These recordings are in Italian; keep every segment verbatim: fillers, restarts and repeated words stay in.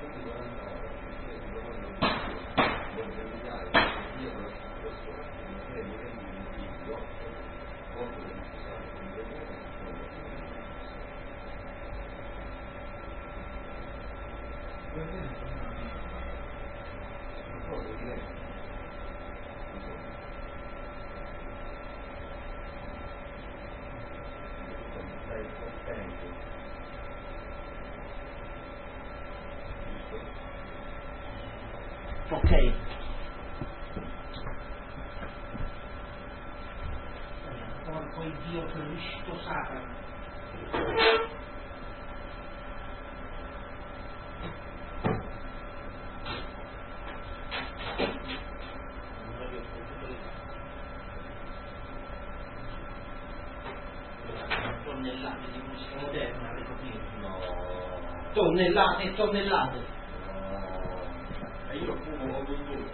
Ok. Porco il Dio Cristo Satana. Tonnellate di musica moderna, avevo detto. No. Tonnellate e tonnellate. E io fumo come un turco.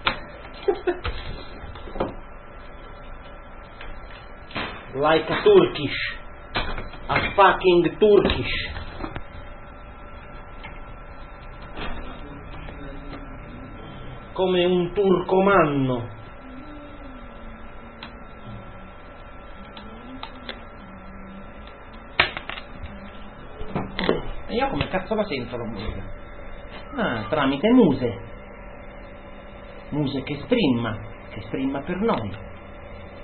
Like a Turkish. A fucking Turkish. Come un turcomanno. E io come cazzo la sento la musica? Ah, tramite muse. Muse che strimma, che strimma per noi.